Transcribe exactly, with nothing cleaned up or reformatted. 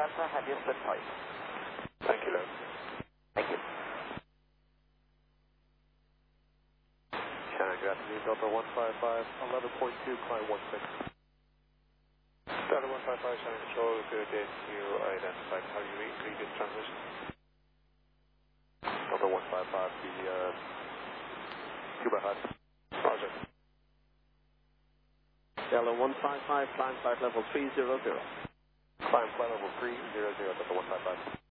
Delta, have your split point. Thank you, Lou. Thank you. China Japanese Delta one five five, eleven point two, climb one six. Delta one five five, China Control, good day to you. Identified how you read previous transmission. Delta one five five, the uh, Cuba Hut. Roger. Delta one five five, climb flight level three zero zero. Climb flight level three zero zero, Delta one five five.